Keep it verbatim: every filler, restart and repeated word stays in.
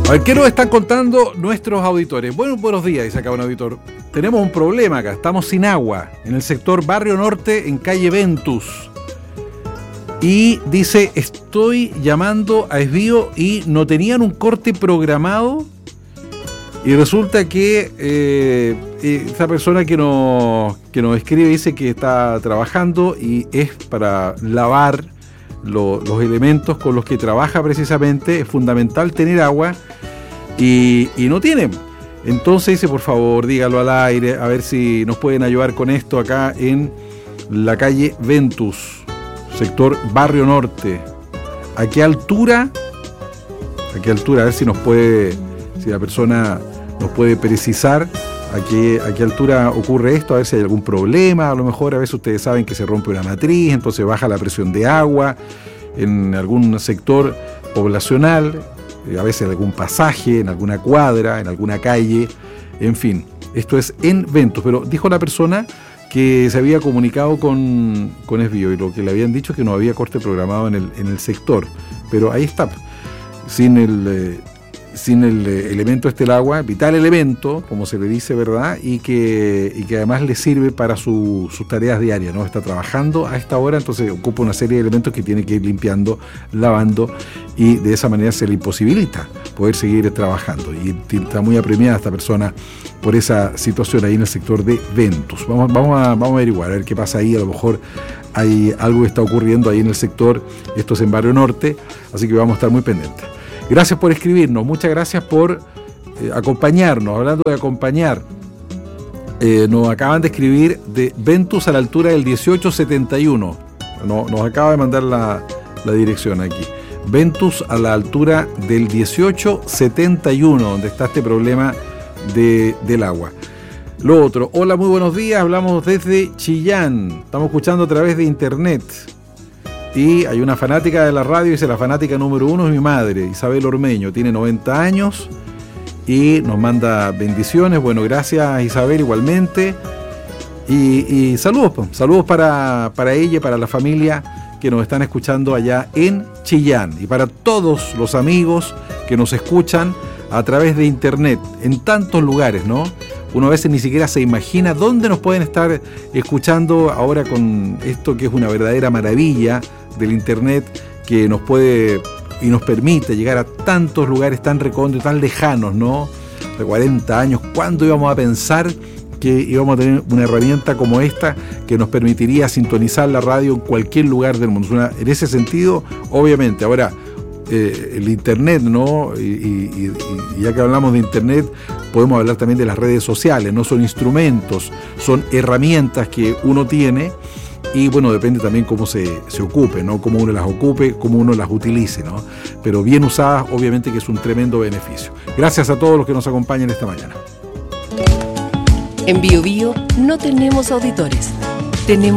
A ver, ¿qué nos están contando nuestros auditores? Bueno, buenos días, dice acá un auditor. Tenemos un problema acá, estamos sin agua en el sector Barrio Norte, en calle Ventus. Y dice, estoy llamando a Esbío y no tenían un corte programado. Y resulta que eh, esta persona que nos, que nos escribe dice que está trabajando y es para lavar lo, los elementos con los que trabaja precisamente. Es fundamental tener agua y, y no tienen. Entonces dice, por favor, dígalo al aire, a ver si nos pueden ayudar con esto acá en la calle Ventus, sector Barrio Norte. ¿A qué altura? ¿A qué altura? A ver si nos puede, si la persona nos puede precisar a qué, a qué altura ocurre esto, a ver si hay algún problema. A lo mejor a veces ustedes saben que se rompe una matriz, entonces baja la presión de agua en algún sector poblacional, a veces en algún pasaje, en alguna cuadra, en alguna calle, en fin. Esto es en Ventus, pero dijo la persona que se había comunicado con, con Esbío y lo que le habían dicho es que no había corte programado en el, en el sector, pero ahí está, sin el, eh, sin el eh, elemento este el agua, vital elemento, como se le dice, ¿verdad? Y que, y que además le sirve para su, sus tareas diarias, ¿no? Está trabajando a esta hora, entonces ocupa una serie de elementos que tiene que ir limpiando, lavando, y de esa manera se le imposibilita poder seguir trabajando. Y está muy apremiada esta persona por esa situación ahí en el sector de Ventus. Vamos, vamos, a, vamos a averiguar, a ver qué pasa ahí. A lo mejor hay algo que está ocurriendo ahí en el sector. Esto es en Barrio Norte, así que vamos a estar muy pendientes. Gracias por escribirnos, muchas gracias por eh, acompañarnos. Hablando de acompañar, eh, nos acaban de escribir de Ventus a la altura del dieciocho setenta y uno. No, nos acaba de mandar la, la dirección aquí. Ventus a la altura del dieciocho setenta y uno, donde está este problema de, del agua. Lo otro, hola, muy buenos días, hablamos desde Chillán, estamos escuchando a través de internet. Y hay una fanática de la radio, dice la fanática número uno es mi madre, Isabel Ormeño, tiene noventa años y nos manda bendiciones. Bueno, gracias Isabel igualmente. Y, y saludos, pues, saludos para, para ella y para la familia que nos están escuchando allá en Chillán. Y para todos los amigos que nos escuchan a través de internet, en tantos lugares, ¿no? Uno a veces ni siquiera se imagina dónde nos pueden estar escuchando ahora con esto que es una verdadera maravilla del internet, que nos puede y nos permite llegar a tantos lugares tan recónditos, tan lejanos, ¿no? De cuarenta años, ¿cuándo íbamos a pensar que íbamos a tener una herramienta como esta que nos permitiría sintonizar la radio en cualquier lugar del mundo? Una, en ese sentido, obviamente, ahora eh, el internet, ¿no? Y, y, y ya que hablamos de internet, podemos hablar también de las redes sociales, ¿no? Son instrumentos, son herramientas que uno tiene y, bueno, depende también cómo se, se ocupe, ¿no? Cómo uno las ocupe, cómo uno las utilice, ¿no? Pero bien usadas, obviamente que es un tremendo beneficio. Gracias a todos los que nos acompañan esta mañana. En Bio Bio no tenemos auditores, tenemos